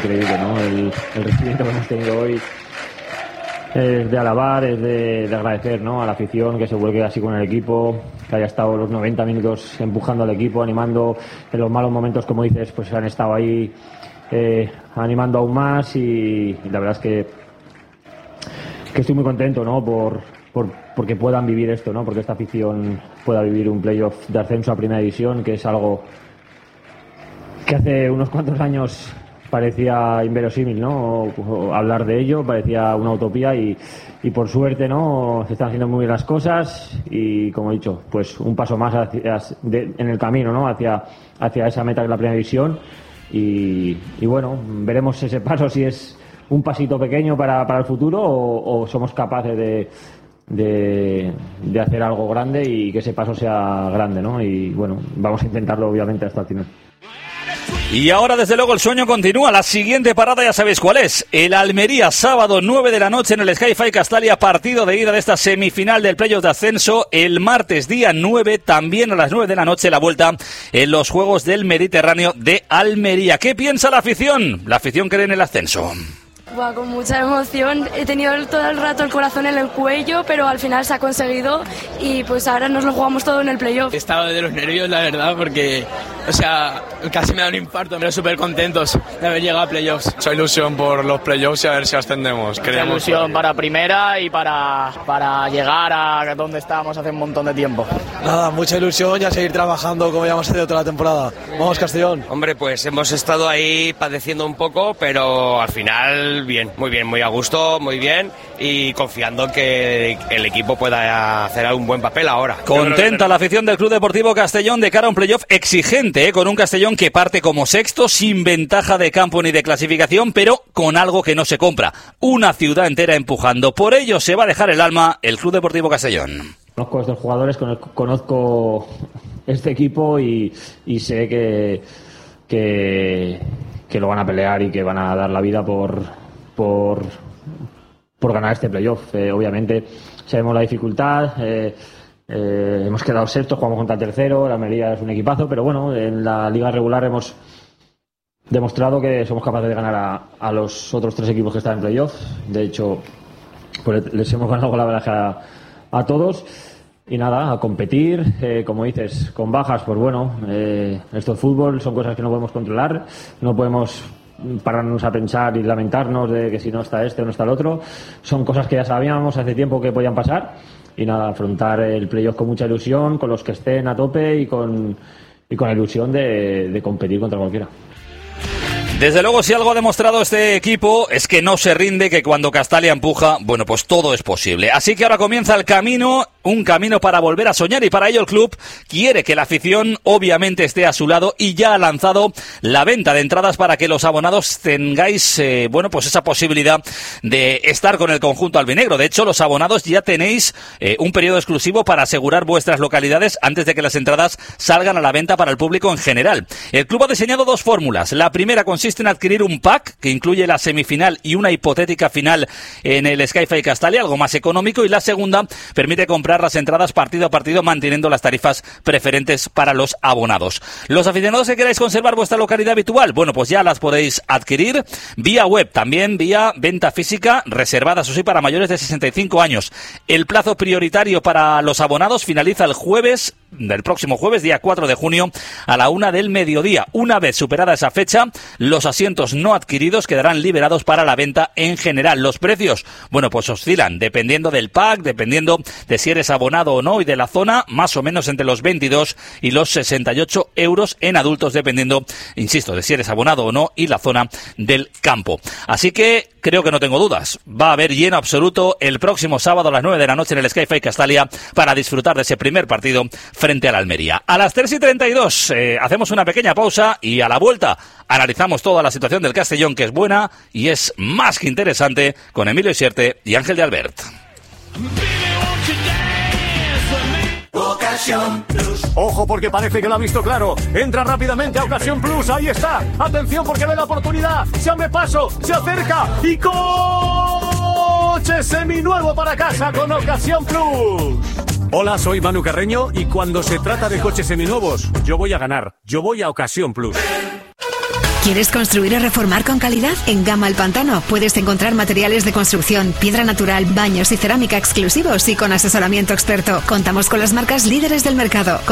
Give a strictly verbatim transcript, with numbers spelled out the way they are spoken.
Increíble, ¿no? El, el recibimiento que hemos tenido hoy es de alabar, es de, de agradecer, ¿no? A la afición que se vuelque así con el equipo, que haya estado los noventa minutos empujando al equipo, animando en los malos momentos, como dices, pues han estado ahí eh, animando aún más y, y la verdad es que, que estoy muy contento, ¿no? Por, por, porque puedan vivir esto, ¿no? Porque esta afición pueda vivir un playoff de ascenso a Primera División, que es algo que hace unos cuantos años parecía inverosímil, ¿no? O, o hablar de ello parecía una utopía y, y por suerte, ¿no? Se están haciendo muy bien las cosas y, como he dicho, pues un paso más hacia, de, en el camino, ¿no? Hacia, hacia esa meta que es la Primera División y, y bueno, veremos ese paso si es un pasito pequeño para, para el futuro o, o somos capaces de, de, de hacer algo grande y que ese paso sea grande, ¿no? Y bueno, vamos a intentarlo obviamente hasta el final. Y ahora, desde luego, el sueño continúa. La siguiente parada ya sabéis cuál es. El Almería, sábado nueve de la noche en el Sky-Fi Castalia, partido de ida de esta semifinal del playoff de ascenso. El martes, día nueve, también a las nueve de la noche, la vuelta en los Juegos del Mediterráneo de Almería. ¿Qué piensa la afición? La afición cree en el ascenso. Buah, con mucha emoción, he tenido todo el rato el corazón en el cuello, pero al final se ha conseguido y pues ahora nos lo jugamos todo en el playoff. He estado de los nervios, la verdad, porque, o sea, casi me da un infarto, pero súper contentos de haber llegado a playoffs. Mucha ilusión por los playoffs y a ver si ascendemos. Mucha ilusión para primera y para, para llegar a donde estábamos hace un montón de tiempo. Nada, mucha ilusión y a seguir trabajando como ya hemos hecho toda la temporada. Vamos, Castellón. Hombre, pues hemos estado ahí padeciendo un poco, pero al final bien, muy bien, muy a gusto, muy bien y confiando que el equipo pueda hacer un buen papel ahora. Contenta la afición del Club Deportivo Castellón de cara a un playoff exigente, ¿eh? Con un Castellón que parte como sexto, sin ventaja de campo ni de clasificación, pero con algo que no se compra, una ciudad entera empujando. Por ello se va a dejar el alma el Club Deportivo Castellón. Conozco a estos jugadores, conozco este equipo y, y sé que, que, que lo van a pelear y que van a dar la vida por por por ganar este playoff. Eh, obviamente sabemos la dificultad, eh, eh, hemos quedado sextos, jugamos contra el tercero, la Almería es un equipazo, pero bueno, en la liga regular hemos demostrado que somos capaces de ganar a, a los otros tres equipos que están en playoff. De hecho, pues les hemos ganado con la baraja a, a todos. Y nada, a competir, eh, como dices, con bajas, pues bueno, eh, esto es fútbol, son cosas que no podemos controlar, no podemos pararnos a pensar y lamentarnos de que si no está este o no está el otro. Son cosas que ya sabíamos hace tiempo que podían pasar y nada, afrontar el playoff con mucha ilusión, con los que estén a tope y con, y con la ilusión de, de competir contra cualquiera. Desde luego, si algo ha demostrado este equipo es que no se rinde, que cuando Castalia empuja, bueno, pues todo es posible. Así que ahora comienza el camino, un camino para volver a soñar y para ello el club quiere que la afición obviamente esté a su lado y ya ha lanzado la venta de entradas para que los abonados tengáis, eh, bueno, pues esa posibilidad de estar con el conjunto albinegro. De hecho, los abonados ya tenéis eh, un periodo exclusivo para asegurar vuestras localidades antes de que las entradas salgan a la venta para el público en general. El club ha diseñado dos fórmulas. La primera consiste en adquirir un pack que incluye la semifinal y una hipotética final en el Sky-Fi Castalia, algo más económico, y la segunda permite comprar las entradas partido a partido manteniendo las tarifas preferentes para los abonados. Los aficionados que queráis conservar vuestra localidad habitual, bueno, pues ya las podéis adquirir vía web, también vía venta física, reservadas o sí para mayores de sesenta y cinco años. El plazo prioritario para los abonados finaliza el jueves del próximo jueves, día cuatro de junio, a la una del mediodía. Una vez superada esa fecha, los asientos no adquiridos quedarán liberados para la venta en general. Los precios, bueno, pues oscilan dependiendo del pack, dependiendo de si eres abonado o no y de la zona, más o menos entre los veintidós y los sesenta y ocho euros en adultos, dependiendo, insisto, de si eres abonado o no y la zona del campo. Así que creo que no tengo dudas. Va a haber lleno absoluto el próximo sábado a las nueve de la noche en el Sky-Fi Castalia para disfrutar de ese primer partido frente a la Almería. A las tres y treinta y dos eh, hacemos una pequeña pausa y a la vuelta analizamos toda la situación del Castellón, que es buena y es más que interesante, con Emilio Isierte y Ángel de Albert. Ocasión Plus. Ojo, porque parece que lo ha visto claro. Entra rápidamente a Ocasión Plus. Ahí está. Atención, porque ve la oportunidad. Se abre paso, se acerca y coche seminuevo para casa con Ocasión Plus. Hola, soy Manu Carreño y cuando se trata de coches seminuevos, yo voy a ganar. Yo voy a Ocasión Plus. ¿Quieres construir o reformar con calidad? En Gama El Pantano puedes encontrar materiales de construcción, piedra natural, baños y cerámica exclusivos y con asesoramiento experto. Contamos con las marcas líderes del mercado.